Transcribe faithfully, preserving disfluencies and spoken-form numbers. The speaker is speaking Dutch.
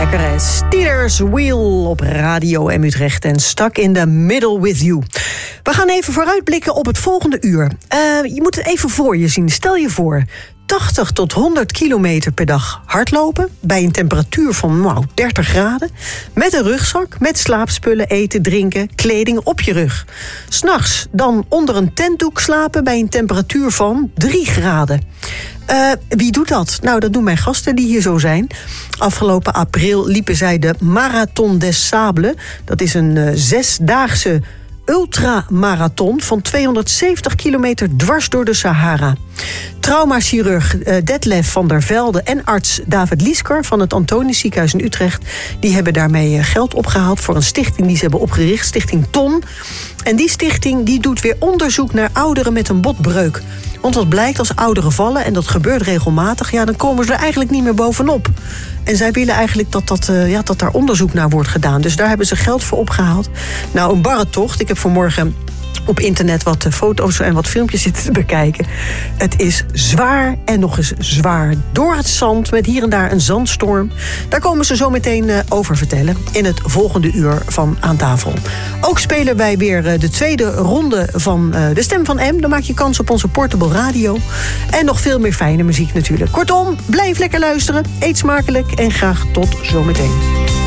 Lekker hè? Steelers Wheel op Radio M Utrecht en Stuck in the Middle with You. We gaan even vooruitblikken op het volgende uur. Uh, je moet het even voor je zien. Stel je voor, tachtig tot honderd kilometer per dag hardlopen bij een temperatuur van nou, dertig graden. Met een rugzak, met slaapspullen, eten, drinken, kleding op je rug. 'S Nachts dan onder een tentdoek slapen bij een temperatuur van drie graden. Uh, wie doet dat? Nou, dat doen mijn gasten die hier zo zijn. Afgelopen april liepen zij de Marathon des Sables. Dat is een uh, zesdaagse ultramarathon van tweehonderdzeventig kilometer dwars door de Sahara. Traumachirurg uh, Detlef van der Velde en arts David Liesker van het Antonius Ziekenhuis in Utrecht, die hebben daarmee uh, geld opgehaald voor een stichting die ze hebben opgericht, Stichting T O N. En die stichting die doet weer onderzoek naar ouderen met een botbreuk. Want wat blijkt, als ouderen vallen, en dat gebeurt regelmatig, ja, dan komen ze er eigenlijk niet meer bovenop. En zij willen eigenlijk dat, dat, uh, ja, dat daar onderzoek naar wordt gedaan. Dus daar hebben ze geld voor opgehaald. Nou, een barre tocht. Ik heb vanmorgen op internet wat foto's en wat filmpjes zitten te bekijken. Het is zwaar en nog eens zwaar. Door het zand, met hier en daar een zandstorm. Daar komen ze zo meteen uh, over vertellen in het volgende uur van Aan Tafel. Ook spelen wij weer uh, de tweede ronde van uh, De Stem van M. Dan maak je kans op onze portable radio. En nog veel meer fijne muziek natuurlijk. Kortom, blijf lekker luisteren. Eet smakelijk en graag tot zometeen.